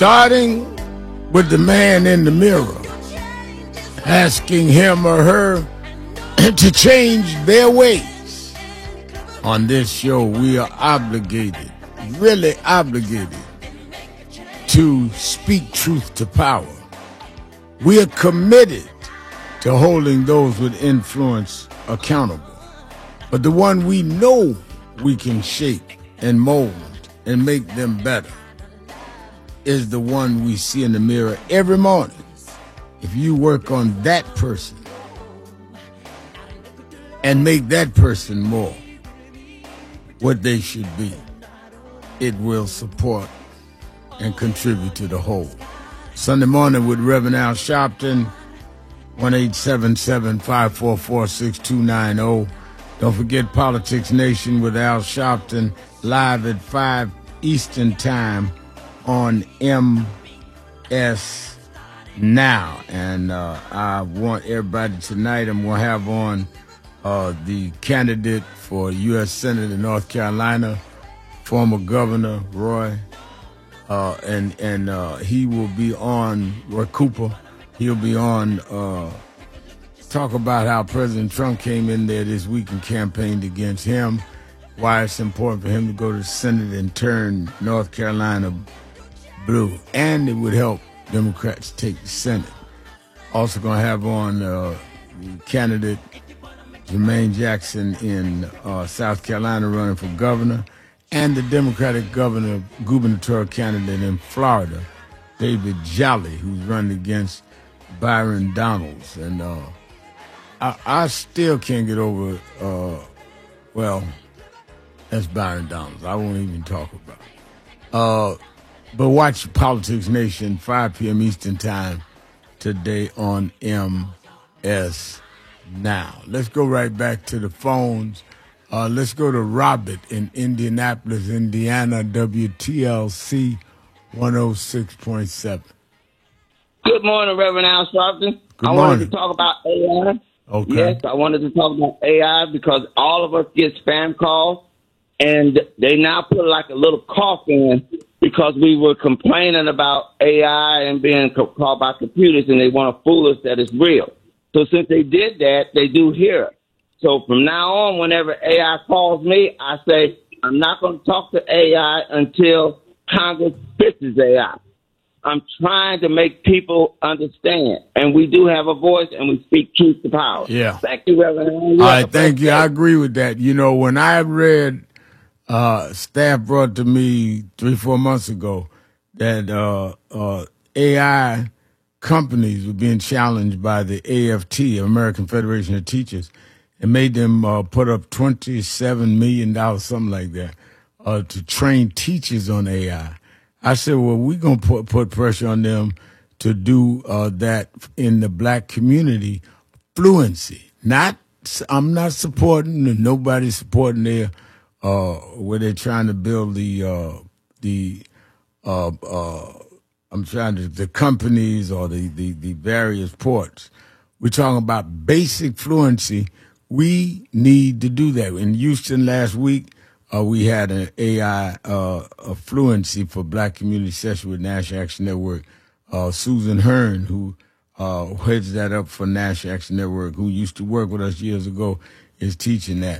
Starting with the man in the mirror, asking him or her to change their ways. On this show, we are obligated, really obligated, to speak truth to power. We are committed to holding those with influence accountable. But the one we know we can shape and mold and make them better is the one we see in the mirror every morning. If you work on that person and make that person more what they should be, it will support and contribute to the whole. Sunday morning with Reverend Al Sharpton, 1-877-544-6290. Don't forget Politics Nation with Al Sharpton, live at 5 Eastern Time on MS Now. And I want everybody tonight, I'm going to have on the candidate for U.S. Senate in North Carolina, former Governor Roy, and he will be on, Roy Cooper, he'll be on, talk about how President Trump came in there this week and campaigned against him, why it's important for him to go to the Senate and turn North Carolina blue, and it would help Democrats take the Senate. Also going to have on the candidate Jermaine Jackson in South Carolina running for governor, and the Democratic gubernatorial candidate in Florida, David Jolly, who's running against Byron Donalds. And I still can't get over, well, that's Byron Donalds. I won't even talk about it. But watch Politics Nation, 5 p.m. Eastern Time today on MS Now. Let's go right back to the phones. Let's go to Robert in Indianapolis, Indiana, WTLC 106.7. Good morning, Reverend Al Sharpton. Good morning. I wanted to talk about AI. Okay. Yes, I wanted to talk about AI because all of us get spam calls, and they now put like a little cough in because we were complaining about AI and being called by computers, and they want to fool us that it's real. So since they did that, they do hear us. So from now on, whenever AI calls me, I say, I'm not going to talk to AI until Congress fixes AI. I'm trying to make people understand. And we do have a voice, and we speak truth to power. Yeah. Thank you, Reverend. All right, thank you. I agree with that. You know, when I read, staff brought to me 3-4 months ago that AI companies were being challenged by the AFT, American Federation of Teachers, and made them put up $27 million, something like that, to train teachers on AI. I said, well, we're going to put pressure on them to do that in the black community, fluency. I'm not supporting, and nobody's supporting their, where they're trying to build the companies or the various ports. We're talking about basic fluency. We need to do that. In Houston last week, we had an AI fluency for Black Community session with National Action Network. Susan Hearn, who heads that up for National Action Network, who used to work with us years ago, is teaching that.